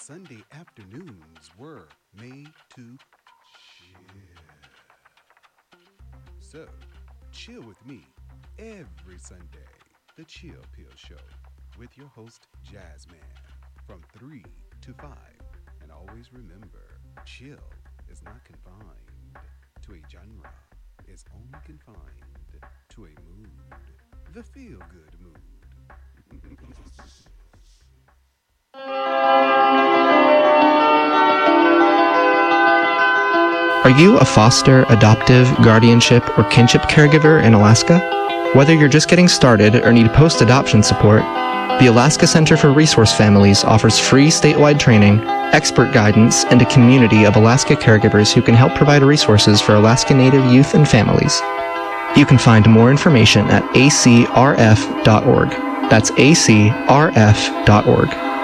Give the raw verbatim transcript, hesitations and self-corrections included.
Sunday afternoons were made to chill. So, chill with me every Sunday, The Chill Pill Show, with your host, Jazzman, from three to five. And always remember, chill is not confined to a genre, it's only confined to a mood, the feel-good mood. Are you a foster, adoptive, guardianship, or kinship caregiver in Alaska? Whether you're just getting started or need post-adoption support, the Alaska Center for Resource Families offers free statewide training, expert guidance, and a community of Alaska caregivers who can help provide resources for Alaska Native youth and families. You can find more information at a c r f dot org. That's a c r f dot org.